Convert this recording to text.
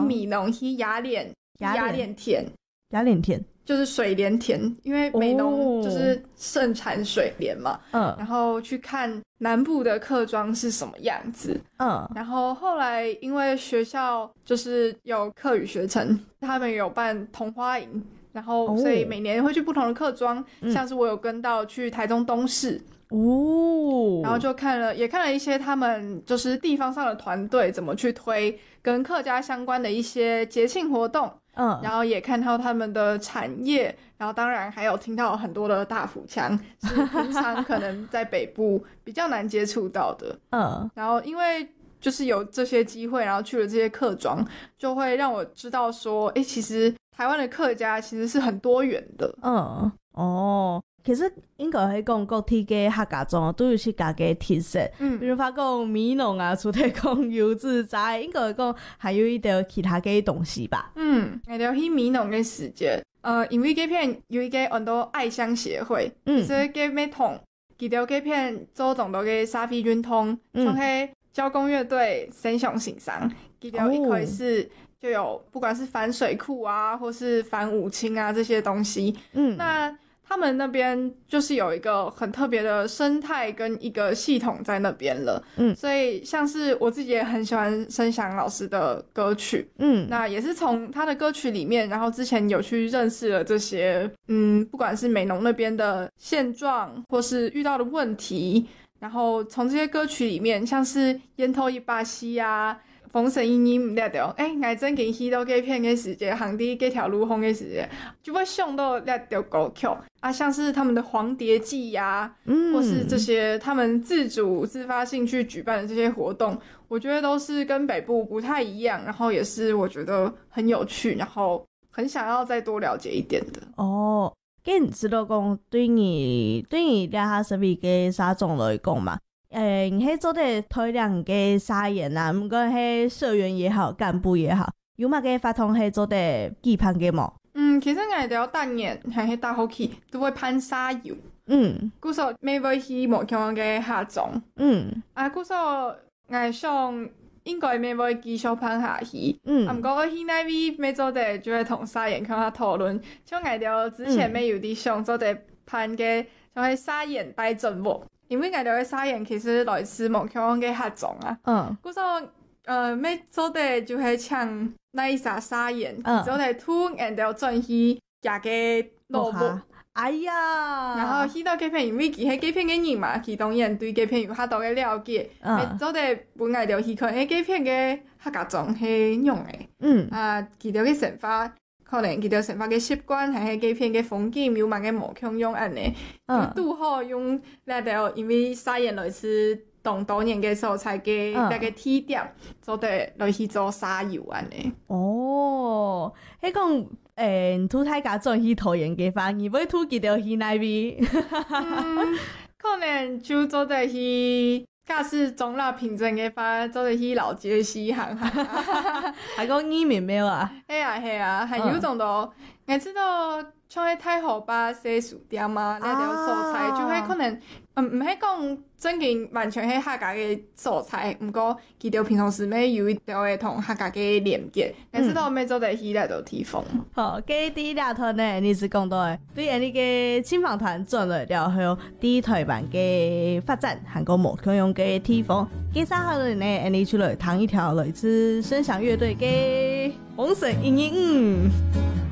米农去雅典田， 雅典田就是水莲田，因为美浓就是盛产水莲嘛，然后去看南部的客庄是什么样子，然后后来因为学校就是有客语学程，他们有办桐花营，然后所以每年会去不同的客庄，像是我有跟到去台中东市。然后就也看了一些他们就是地方上的团队怎么去推跟客家相关的一些节庆活动，然后也看到他们的产业，然后当然还有听到很多的大埔腔，是平常可能在北部比较难接触到的。然后因为就是有这些机会，然后去了这些客庄，就会让我知道说，其实台湾的客家其实是很多元的。 其实应该会讲各地的客家庄都有是家己的特色，比如说讲米浓啊，除了讲油脂斋，应该会讲还有一点其他的东西吧。 我哋去米浓的时间，因为这片有一个很多爱乡协会，所以这每桶记得这片做动到嘅沙飞运通，从迄交工乐队先上欣赏，记得一开始就有不管是反水库啊，或是反五清啊这些东西，那他们那边就是有一个很特别的生态跟一个系统在那边了，所以像是我自己也很喜欢申祥老师的歌曲，那也是从他的歌曲里面，然后之前有去认识了这些，不管是美浓那边的现状或是遇到的问题，然后从这些歌曲里面，像是烟头一把西啊。风神阴阴唔掠到，我真见去到这片的时间，行伫这条路风的时间，就会想到掠到歌曲啊，像是他们的黄蝶祭呀，或是这些他们自主自发性去举办的这些活动，我觉得都是跟北部不太一样，然后也是我觉得很有趣，然后很想要再多了解一点的。 你知道讲对你了下身边嘅沙种来讲嘛？你做的推广嘅沙言啊，不管是社员也好，干部也好，有嘛嘅发通是做的期盼嘅冇？ 其实我哋当年係大好去都會攀沙油，故說每位去無強嘅下種，故說我想應該每位繼續攀下去，不過我去那邊每做的就會同沙言跟他討論，像我哋之前沒有啲想做的攀嘅就係沙言帶進喎。因為我哋嘅沙言其實來自無強嘅客種啊，故說每做的就係唱那一撒沙言，做的突然就轉去假嘅蘿蔔，然後去到這片，因為佢係這片嘅人嘛，佢當然對這片有較多嘅了解，做的本來就去看這片嘅客家種係用嘅，佢哋嘅生活。可能佢哋生活嘅習慣係喺幾片嘅風景，有慢嘅無強用安尼，就拄好用嚟到，因為沙鹽類似當多年嘅素材嘅那個體點，做得來去做沙油安尼。 迄講土太家轉去桃園嘅話，而唔土佢哋去那邊， 可能就做得去。假使中立平鎮嘅話，做得去老街西行， 還講移民沒有啊？ 係啊，還有種到，我知道像喺太河吧洗書店啊，那條素材就係可能，唔係講真正完全係客家嘅素材，不過佢哋平常時咩有一條會同客家嘅連結，我知道咩做得去那條地方。 好，給第一兩團呢，你是講到嘅，對你嘅青訪團做了了後，第一台版嘅發展，韓國無可用嘅地方，給三號人呢，你出來彈一條類似聲響樂隊嘅風神音樂。